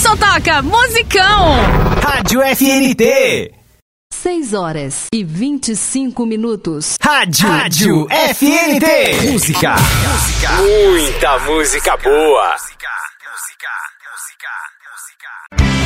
só toca musicão. Rádio FNT. 6h25. Rádio FNT. Música. Muita música boa.